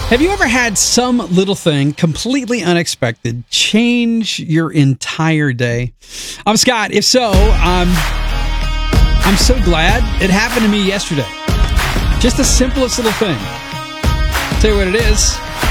Have you ever had some little thing completely unexpected change your entire day? I'm Scott. If so, I'm so glad it happened to me yesterday. Just the simplest little thing. Tell you what it is.